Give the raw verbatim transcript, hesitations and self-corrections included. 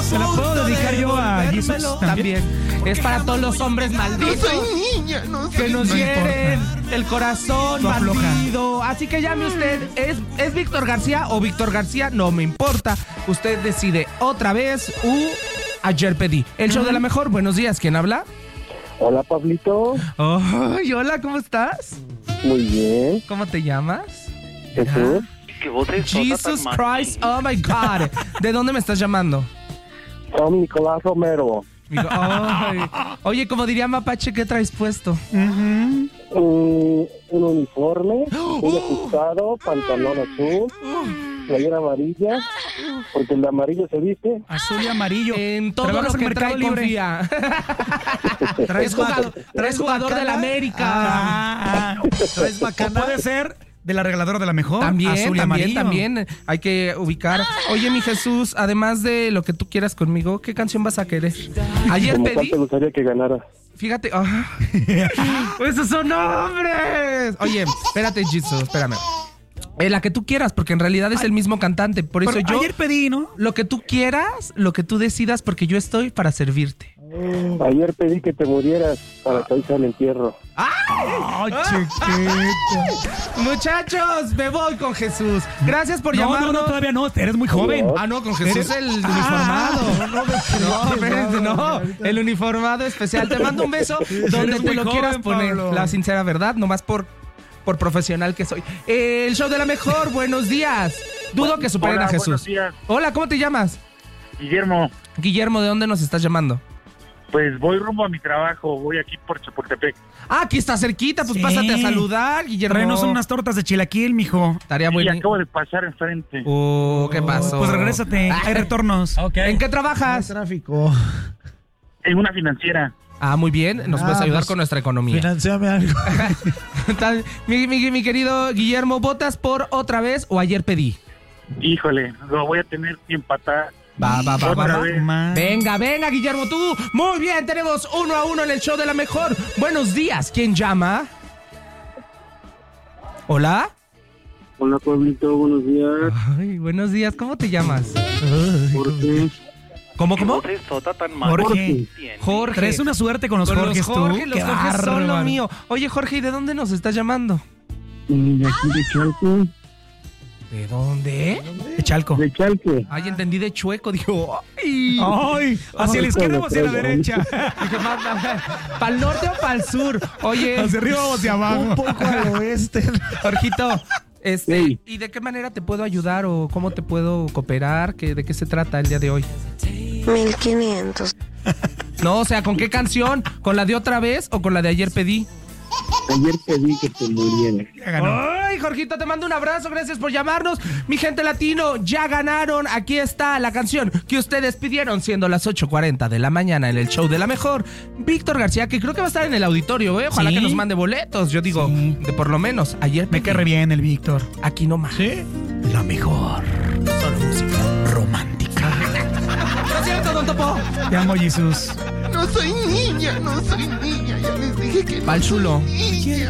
¿Se la puedo dedicar yo a Jesus también? Es para todos los hombres malditos. No soy niña, no soy que nos no hieren el corazón bandido. Así que llame usted. ¿Es, ¿Es Víctor García o Víctor García? No me importa. Usted decide otra vez u ayer pedí. El show de la mejor. Buenos días. ¿Quién habla? Hola, Pablito. Ay, hola, ¿cómo estás? Muy bien. ¿Cómo te llamas? Jesús. Jesus Christ, oh my God. ¿De dónde me estás llamando? Soy Nicolás Romero. Ay. Oye, como diría Mapache, ¿qué traes puesto? Un, un uniforme, un ajustado, pantalón azul, playera amarilla, porque el de amarillo se viste. Azul y amarillo. En todo ¿Trabajas lo en que Mercado trae Libre? confía. ¿Traes Es jugador, bac- traes jugador de la América. Ah, ¿traes bacana? Puede ser de la regaladora de la mejor. También, azul y también, amarillo. también hay que ubicar. Oye, mi Jesús, además de lo que tú quieras conmigo, ¿qué canción vas a querer? Ayer Como cuál pedí, te gustaría que ganara. fíjate, ah, esos son nombres. Oye, espérate, Jesus, espérame. Eh, la que tú quieras, porque en realidad es el mismo cantante. Por eso Pero yo, ayer pedí, ¿no? lo que tú quieras, lo que tú decidas, porque yo estoy para servirte. Ayer pedí que te murieras para que hoy sea el entierro. Ay, chiquito. Muchachos, me voy con Jesús. Gracias por No, llamarnos. no, no, todavía no. Eres muy joven. Ah, no, con Jesús Eres- el Ah. uniformado. No, espérate, no. El uniformado especial. Te mando un beso donde Eres te muy lo joven, quieras poner. Pablo. La sincera verdad, nomás por, por profesional que soy. El show de la mejor, buenos días. Dudo que superen Hola, a Jesús. buenos días. Hola, ¿cómo te llamas? Guillermo, Guillermo, ¿de dónde nos estás llamando? pues voy rumbo a mi trabajo, voy aquí por Chapultepec. Ah, aquí está cerquita, pues Sí. pásate a saludar, Guillermo. Tráenos unas tortas de chilaquil, mijo. Estaría Y bueno. acabo de pasar enfrente. Oh, ¿qué pasó? Pues regrésate. Hay retornos. ¿En qué trabajas? Tráfico. En una financiera. Ah, muy bien. Nos Ah, puedes ayudar pues, con nuestra economía. Financiame algo. Tal- mi, mi- mi querido Guillermo, ¿votas por otra vez o ayer pedí? Híjole, lo voy a tener que empatar. Va, va, va, va, Otra va. vez. Ma- Venga, venga, Guillermo, tú. Muy bien, tenemos uno a uno en el show de la mejor. Buenos días, ¿quién llama? ¿Hola? Hola, Pablito, buenos días. Ay, buenos días, ¿cómo te llamas? ¿Por qué? ¿Cómo, cómo? Jorge. Jorge. Traes una suerte con los Con Jorges, los Jorge, tú. los Qué Jorge son lo bárbaro. mío. Oye, Jorge, ¿y de dónde nos estás llamando? De aquí de Chalco. ¿De dónde? De Chalco. De Chalco. Ay, entendí de chueco, digo, ay. Ay, hacia la izquierda o hacia la derecha. ¿Para el norte o para el sur? Oye, Hacia arriba o hacia abajo. Un poco al oeste. Jorgito, este, Sí. ¿y de qué manera te puedo ayudar o cómo te puedo cooperar? ¿Qué, ¿De qué se trata el día de hoy? mil quinientos. No, o sea, ¿con qué canción? ¿Con la de otra vez o con la de ayer pedí? Ayer pedí que te murieras. Ya ganó. Ay, Jorgito, te mando un abrazo, gracias por llamarnos. Mi gente latino, ya ganaron. Aquí está la canción que ustedes pidieron, siendo las ocho cuarenta de la mañana en el show de la mejor. Víctor García, que creo que va a estar en el auditorio, ¿eh? Ojalá Sí. que nos mande boletos. Yo digo, Sí. de por lo menos, ayer Me pedí. cae re bien el Víctor. Aquí nomás. ¿Sí? La mejor. Solo música romántica. ¿No es cierto, don Topo? Te amo, Jesús. No soy niña, no soy niña. Ya les dije que no Pa'l chulo. soy niña.